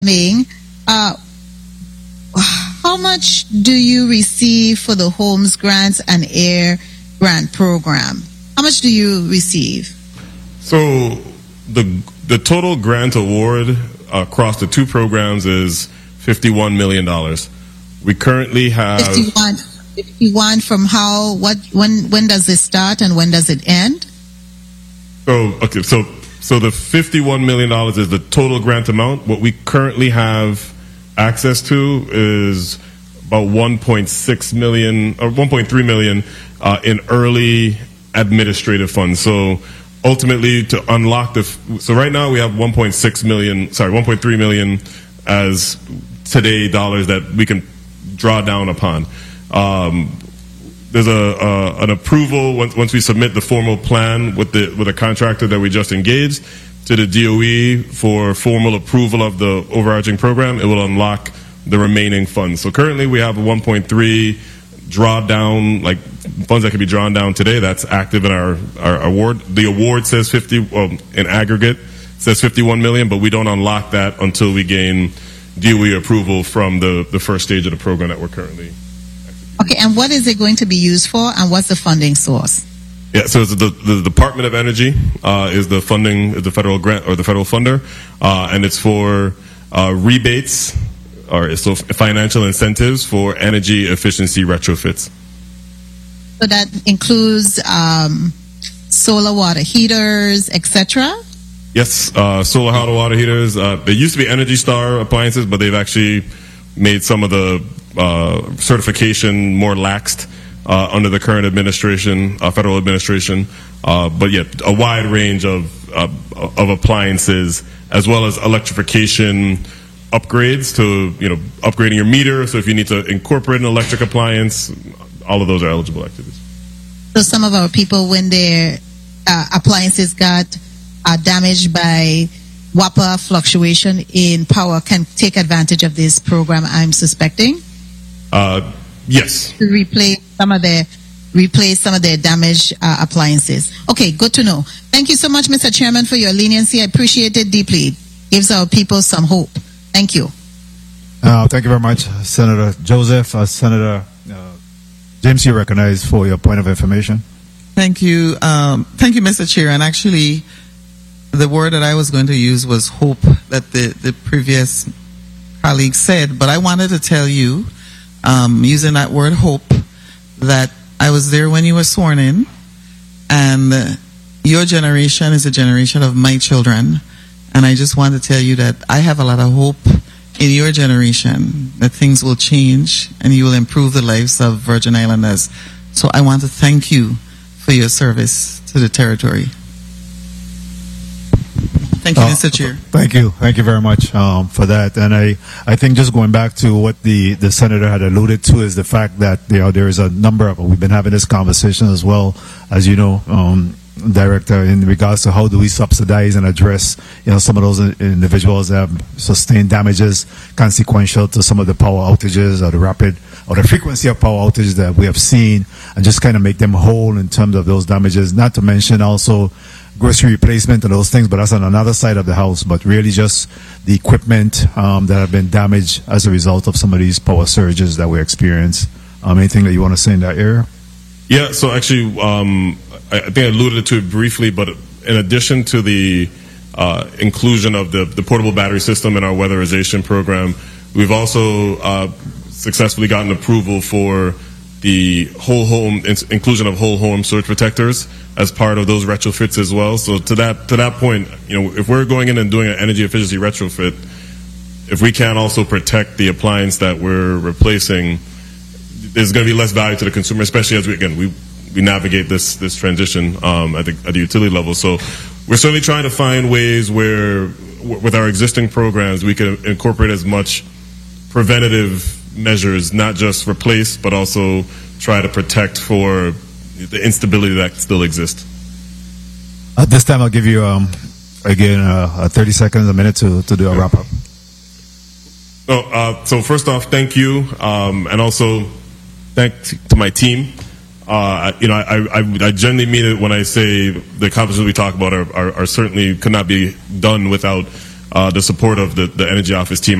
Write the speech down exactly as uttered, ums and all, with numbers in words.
Ming, uh, how much do you receive for the Homes Grants and Air Grant Program? How much do you receive? So the the total grant award across the two programs is fifty-one million dollars. We currently have fifty-one, fifty-one from how, what, when, when does it start and when does it end? So, okay, so, so the fifty-one million dollars is the total grant amount. What we currently have access to is about one point six million or one point three million uh, in early administrative funds. So ultimately to unlock the, so right now we have one point six million, sorry, one point three million as today dollars that we can draw down upon. Um, there's a, a an approval once once we submit the formal plan with the with a contractor that we just engaged to the D O E for formal approval of the overarching program. It will unlock the remaining funds. So currently we have a one point three drawdown, like funds that can be drawn down today. That's active in our, our award. The award says fifty, well, in aggregate says fifty-one million, but we don't unlock that until we gain D O E approval from the, the first stage of the program that we're currently. Okay, and what is it going to be used for, and what's the funding source? Yeah, so it's the, the Department of Energy uh, is the funding, is the federal grant or the federal funder, uh, and it's for uh, rebates or so financial incentives for energy efficiency retrofits. So that includes um, solar water heaters, et cetera? Yes, uh, solar hot water heaters. Uh, they used to be Energy Star appliances, but they've actually made some of the uh, certification more laxed uh, under the current administration, uh, federal administration. Uh, but yeah, a wide range of uh, of appliances, as well as electrification upgrades to, you know, upgrading your meter. So if you need to incorporate an electric appliance, all of those are eligible activities. So some of our people, when their uh, appliances got uh, damaged by W A P A fluctuation in power, can take advantage of this program, I'm suspecting? Uh, yes. To replace some of their replace some of their damaged uh, appliances. Okay, good to know. Thank you so much, Mister Chairman, for your leniency. I appreciate it deeply. Gives our people some hope. Thank you. Uh, thank you very much, Senator Joseph. Uh, Senator uh, James, you recognized for your point of information. Thank you. Um, thank you, Mister Chair. And actually, the word that I was going to use was hope, that the, the previous colleague said. But I wanted to tell you, um, using that word hope, that I was there when you were sworn in. And uh, your generation is a generation of my children. And I just want to tell you that I have a lot of hope in your generation that things will change and you will improve the lives of Virgin Islanders. So I want to thank you for your service to the territory. Thank you, uh, Mister Chair. Thank you. Thank you very much um, for that. And I, I think just going back to what the, the Senator had alluded to is the fact that, you know, there is a number of, we've been having this conversation as well, as you know, um, Director, in regards to how do we subsidize and address, you know, some of those individuals that have sustained damages consequential to some of the power outages or the rapid or the frequency of power outages that we have seen, and just kind of make them whole in terms of those damages. Not to mention also grocery replacement and those things, but that's on another side of the house. But really just the equipment um, that have been damaged as a result of some of these power surges that we experience. Um, anything that you want to say in that area? Yeah, so actually, um, I, I think I alluded to it briefly, but in addition to the uh, inclusion of the, the portable battery system in our weatherization program, we've also uh, successfully gotten approval for the whole home inclusion of whole home surge protectors as part of those retrofits as well. So to that to that point, you know, if we're going in and doing an energy efficiency retrofit, if we can also protect the appliance that we're replacing, there's going to be less value to the consumer, especially as we again we we navigate this this transition um, at the at the utility level. So we're certainly trying to find ways where, with our existing programs, we can incorporate as much preventative measures, not just replace, but also try to protect for the instability that still exists. At this time, I'll give you um, again uh, thirty seconds, a minute to to do a wrap up. So, uh, so first off, thank you, um, and also thank to my team. Uh, you know, I, I, I genuinely mean it when I say the accomplishments we talk about are, are, are certainly could not be done without uh, the support of the, the Energy Office team.